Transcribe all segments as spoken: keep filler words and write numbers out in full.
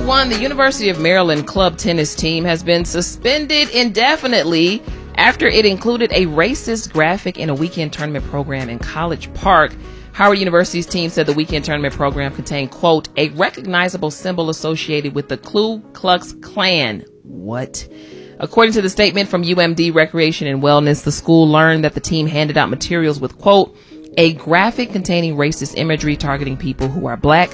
one, the University of Maryland club tennis team has been suspended indefinitely after it included a racist graphic in a weekend tournament program in College Park. Howard University's team said the weekend tournament program contained, quote, a recognizable symbol associated with the Ku Klux Klan. What? According to the statement from U M D Recreation and Wellness, the school learned that the team handed out materials with, quote, a graphic containing racist imagery targeting people who are black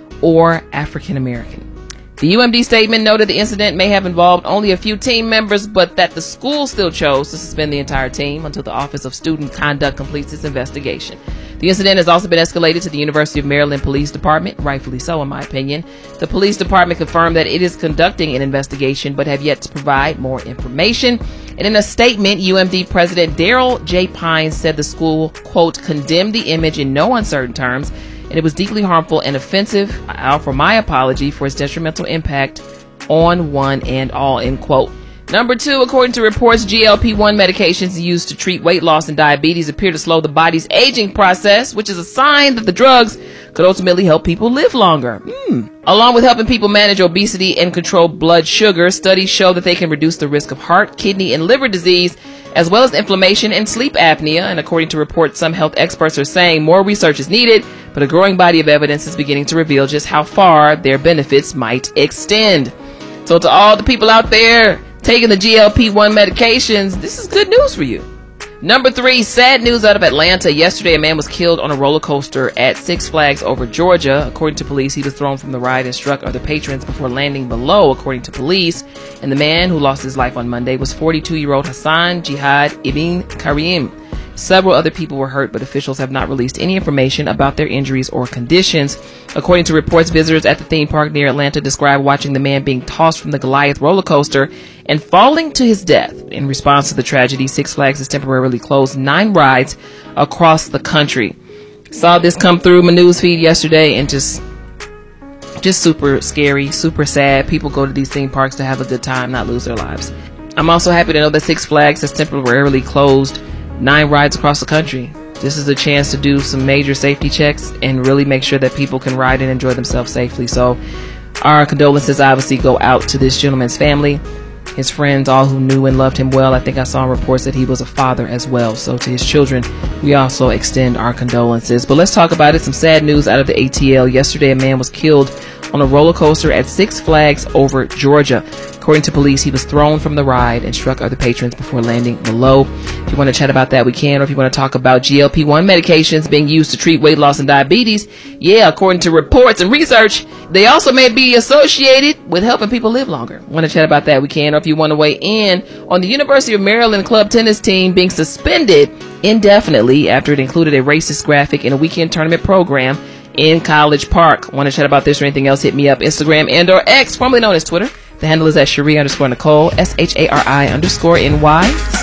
or African American. The U M D statement noted the incident may have involved only a few team members, but that the school still chose to suspend the entire team until the Office of Student Conduct completes its investigation. The incident has also been escalated to the University of Maryland Police Department, rightfully so in my opinion. The police department confirmed that it is conducting an investigation, but have yet to provide more information. And in a statement, U M D President Daryl J. Pines said the school, quote, condemned the image in no uncertain terms, and it was deeply harmful and offensive. I offer my apology for its detrimental impact on one and all, end quote. Number two, according to reports, G L P one medications used to treat weight loss and diabetes appear to slow the body's aging process, which is a sign that the drugs could ultimately help people live longer. Mm. Along with helping people manage obesity and control blood sugar, studies show that they can reduce the risk of heart, kidney, and liver disease, as well as inflammation and sleep apnea. And according to reports, some health experts are saying more research is needed, but a growing body of evidence is beginning to reveal just how far their benefits might extend. So to all the people out there taking the G L P one medications, this is good news for you. Number three, sad news out of Atlanta. Yesterday, a man was killed on a roller coaster at Six Flags over Georgia. According to police, he was thrown from the ride and struck other patrons before landing below, according to police. And the man who lost his life on Monday was forty-two-year-old Hassan Jihad Ibn Karim. Several other people were hurt, but officials have not released any information about their injuries or conditions. According to reports, visitors at the theme park near Atlanta described watching the man being tossed from the Goliath roller coaster and falling to his death. In response to the tragedy, Six Flags has temporarily closed nine rides across the country. Saw this come through my news feed yesterday and just just super scary, super sad. People go to these theme parks to have a good time, not lose their lives. I'm also happy to know that Six Flags has temporarily closed nine rides across the country. This is a chance to do some major safety checks and really make sure that people can ride and enjoy themselves safely. So our condolences obviously go out to this gentleman's family, his friends, all who knew and loved him well. I think I saw reports that he was a father as well. So to his children, we also extend our condolences. But let's talk about it. Some sad news out of the A T L. Yesterday, a man was killed on a roller coaster at Six Flags over Georgia. According to police, he was thrown from the ride and struck other patrons before landing below. If you want to chat about that, we can. Or if you want to talk about G L P one medications being used to treat weight loss and diabetes, yeah, according to reports and research, they also may be associated with helping people live longer. Want to chat about that, we can. Or if you want to weigh in on the University of Maryland club tennis team being suspended indefinitely after it included a racist graphic in a weekend tournament program in College Park. Want to chat about this or anything else, hit me up. Instagram and or X, formerly known as Twitter. The handle is at Cherie underscore Nicole, S H A R I underscore N Y.